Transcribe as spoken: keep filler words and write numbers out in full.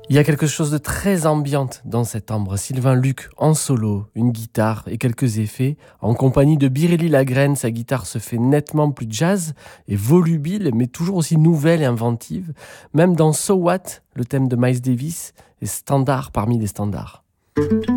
Il y a quelque chose de très ambiante dans cette ambre. Sylvain Luc en solo, une guitare et quelques effets. En compagnie de Biréli Lagrène, sa guitare se fait nettement plus jazz et volubile, mais toujours aussi nouvelle et inventive. Même dans So What, le thème de Miles Davis est standard parmi les standards.